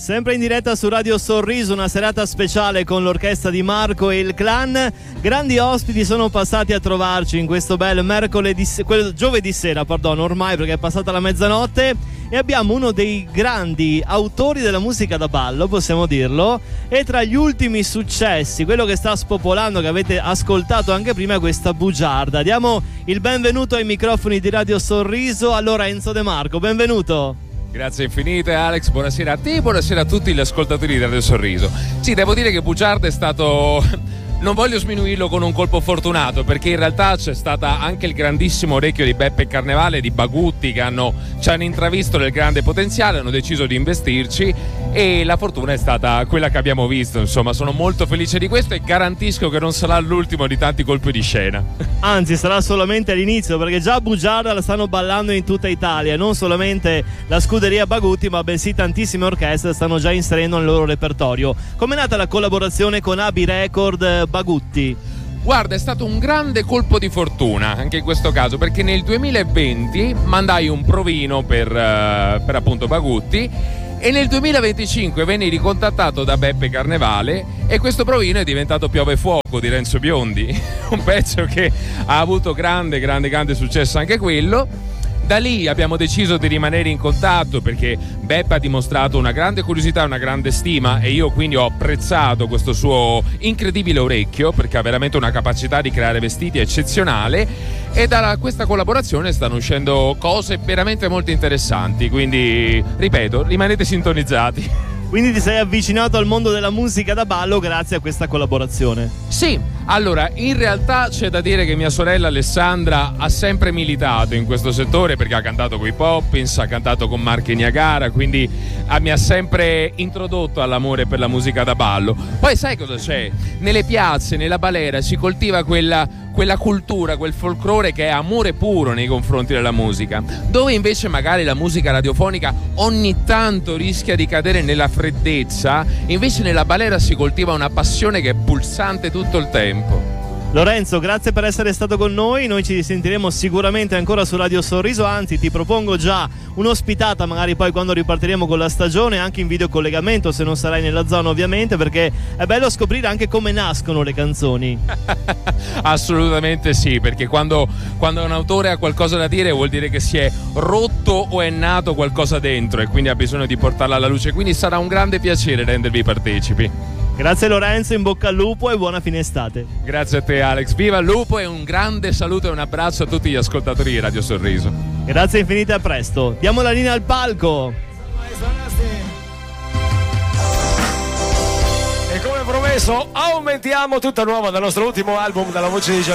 Sempre in diretta su Radio Sorriso, una serata speciale con l'orchestra di Marco e il clan. Grandi ospiti sono passati a trovarci in questo bel giovedì sera, ormai, perché è passata la mezzanotte, e abbiamo uno dei grandi autori della musica da ballo, possiamo dirlo, e tra gli ultimi successi, quello che sta spopolando, che avete ascoltato anche prima, è questa bugiarda. Diamo il benvenuto ai microfoni di Radio Sorriso a Lorenzo De Marco, benvenuto. Grazie infinite Alex, buonasera a te e buonasera a tutti gli ascoltatori di Radio Sorriso. Sì, devo dire che Bugiarda è stato... Non voglio sminuirlo con un colpo fortunato, perché in realtà c'è stata anche il grandissimo orecchio di Beppe Carnevale, di Bagutti, che ci hanno intravisto del grande potenziale, hanno deciso di investirci e la fortuna è stata quella che abbiamo visto. Insomma, sono molto felice di questo e garantisco che non sarà l'ultimo di tanti colpi di scena. Anzi, sarà solamente l'inizio, perché già Bugiarda la stanno ballando in tutta Italia, non solamente la scuderia Bagutti, ma bensì tantissime orchestre stanno già inserendo nel loro repertorio. Com'è nata la collaborazione con Abi Record Bagutti? Guarda, è stato un grande colpo di fortuna anche in questo caso, perché nel 2020 mandai un provino per appunto Bagutti e nel 2025 venni ricontattato da Beppe Carnevale e questo provino è diventato Piove Fuoco di Renzo Biondi, un pezzo che ha avuto grande successo anche quello. Da lì abbiamo deciso di rimanere in contatto, perché Beppe ha dimostrato una grande curiosità e una grande stima, e io quindi ho apprezzato questo suo incredibile orecchio, perché ha veramente una capacità di creare vestiti eccezionale, e da questa collaborazione stanno uscendo cose veramente molto interessanti, quindi ripeto, rimanete sintonizzati. Quindi ti sei avvicinato al mondo della musica da ballo grazie a questa collaborazione? Sì, allora in realtà c'è da dire che mia sorella Alessandra ha sempre militato in questo settore, perché ha cantato con i Poppins, ha cantato con Marche Niagara, quindi mi ha sempre introdotto all'amore per la musica da ballo. Poi sai cosa c'è? Nelle piazze, nella balera si coltiva quella cultura, quel folklore che è amore puro nei confronti della musica, dove invece magari la musica radiofonica ogni tanto rischia di cadere nella freddezza, invece nella balera si coltiva una passione che è pulsante tutto il tempo. Lorenzo, grazie per essere stato con noi ci sentiremo sicuramente ancora su Radio Sorriso, anzi ti propongo già un'ospitata magari poi quando ripartiremo con la stagione, anche in videocollegamento se non sarai nella zona ovviamente, perché è bello scoprire anche come nascono le canzoni. Assolutamente sì, perché quando un autore ha qualcosa da dire vuol dire che si è rotto o è nato qualcosa dentro e quindi ha bisogno di portarla alla luce, quindi sarà un grande piacere rendervi partecipi. Grazie Lorenzo, in bocca al lupo e buona fine estate. Grazie a te Alex, viva il lupo, e un grande saluto e un abbraccio a tutti gli ascoltatori di Radio Sorriso. Grazie infinite, a presto. Diamo la linea al palco. E come promesso aumentiamo tutta nuova dal nostro ultimo album, dalla voce di